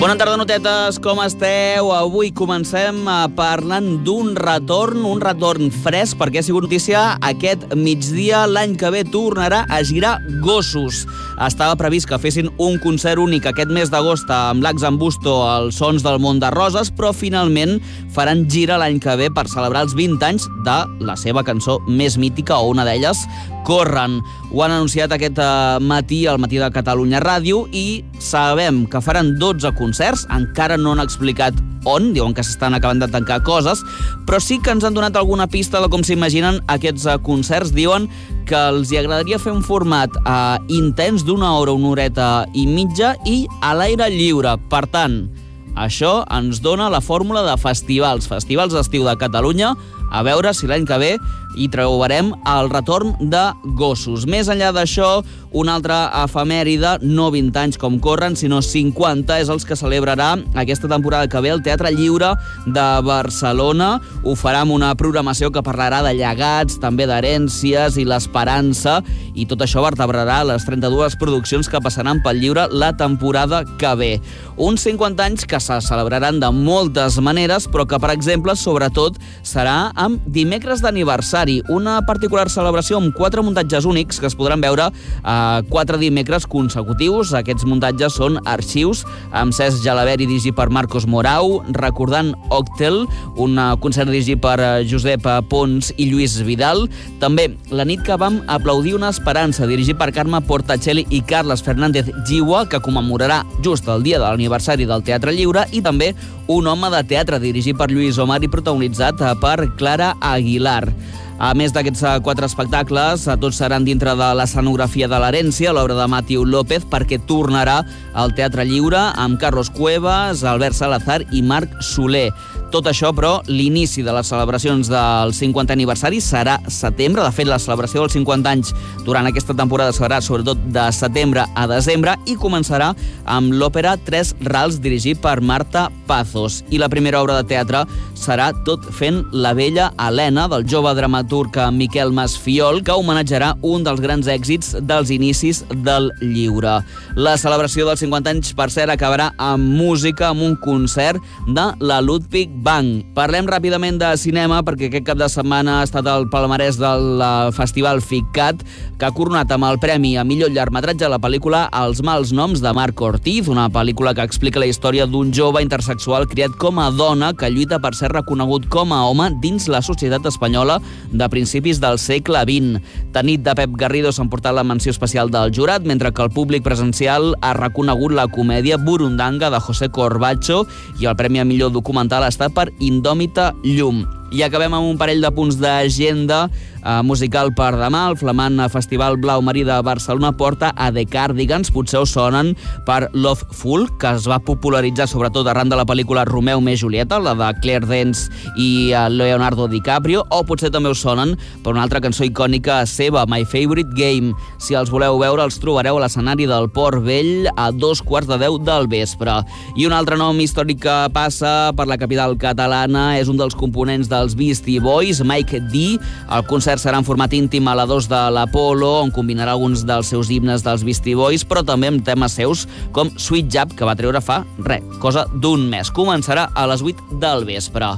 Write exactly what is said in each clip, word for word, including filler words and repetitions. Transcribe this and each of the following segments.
Bona tarda, notetes, com esteu? Avui comencem parlant d'un retorn, un retorn fresc, perquè ha sigut notícia aquest migdia. L'any que ve tornarà a girar Gossos. Estava previst que fessin un concert únic aquest mes d'agost amb l'Ax en Busto, els Sons del Món de Roses, però finalment faran gira l'any que ve per celebrar els vint anys de la seva cançó més mítica, o una d'elles, Corren. Ho han anunciat aquest matí, al matí de Catalunya Ràdio, i sabem que faran dotze concerts. Encara no han explicat on, diuen que s'estan acabant de tancar coses, però sí que ens han donat alguna pista de com s'imaginen aquests concerts. Diuen que els hi agradaria fer un format eh, intens d'una hora, una horeta i mitja, i a l'aire lliure. Per tant, això ens dona la fórmula de festivals, festivals d'estiu de Catalunya, a veure si l'any que ve hi trobarem el retorn de Gossos. Més enllà d'això, una altra efemèride, no vint anys com Corren, sinó cinquanta, és els que celebrarà aquesta temporada que ve el Teatre Lliure de Barcelona. Ho farà amb una programació que parlarà de llegats, també d'herències i l'esperança, i tot això vertebrarà les trenta-dues produccions que passaran pel Lliure la temporada que ve. Uns cinquanta anys que se celebraran de moltes maneres, però que, per exemple, sobretot, serà amb dimecres d'aniversari, una particular celebració amb quatre muntatges únics que es podran veure a quatre dimecres consecutius. Aquests muntatges són Arxius, amb Cesc Gelabert i dirigit per Marcos Morau, Recordant Octel, un concert dirigit per Josep Pons i Lluís Vidal, també La nit que vam aplaudir una esperança, dirigit per Carme Portacelli i Carles Fernández Giua, que commemorarà just el dia de l'aniversari del Teatre Lliure, i també Un home de teatre, dirigit per Lluís Omar i protagonitzat per Clara Aguilar. A més d'aquests quatre espectacles, tots seran dintre de l'escenografia de l'Herència, l'obra de Mateu López, perquè tornarà al Teatre Lliure amb Carlos Cuevas, Albert Salazar i Marc Soler. Tot això, però, l'inici de les celebracions del cinquantè aniversari serà setembre. De fet, la celebració dels cinquanta anys durant aquesta temporada serà sobretot de setembre a desembre, i començarà amb l'òpera Tres Rals, dirigit per Marta Pazos. I la primera obra de teatre serà Tot fent la vella Helena, del jove dramaturg Miquel Masfiol, que homenatjarà un dels grans èxits dels inicis del Lliure. La celebració dels cinquanta anys, per cert, acabarà amb música, amb un concert de la Ludwig Bang. Parlem ràpidament de cinema, perquè aquest cap de setmana ha estat el palmarès del Festival FICAT, que ha coronat amb el premi a millor llargmetratge la pel·lícula Els mals noms, de Marc Ortiz, una pel·lícula que explica la història d'un jove intersexual criat com a dona que lluita per ser reconegut com a home dins la societat espanyola de principis del segle vint. Tanit de Pep Garrido s'ha emportat la menció especial del jurat, mentre que el públic presencial ha reconegut la comèdia Burundanga de José Corbacho, i el premi a millor documental ha estat per Indòmita Llum. I acabem amb un parell de punts d'agenda eh, musical per demà. El flamant Festival Blau Marí de Barcelona porta a The Cardigans. Potser us sonen per Loveful, que es va popularitzar sobretot arran de la pel·lícula Romeo més Julieta, la de Claire Danes i eh, Leonardo DiCaprio, o potser també us sonen per una altra cançó icònica seva, My Favorite Game. Si els voleu veure, els trobareu a l'escenari del Port Vell a dos quarts de deu del vespre. I un altre nom històric que passa per la capital catalana és un dels components de els Beastie Boys, Mike D. El concert serà en format íntim a la dos de l'Apolo, on combinarà alguns dels seus himnes dels Beastie Boys, però també amb temes seus com Sweet Jab, que va treure fa, res, cosa d'un mes. Començarà a les vuit del vespre.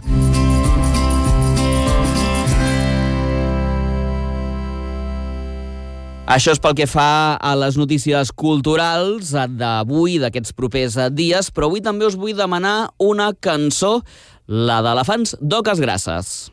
Això és pel que fa a les notícies culturals d'avui, d'aquests propers dies, però avui també us vull demanar una cançó, la d'Elefants d'Oques Grasses.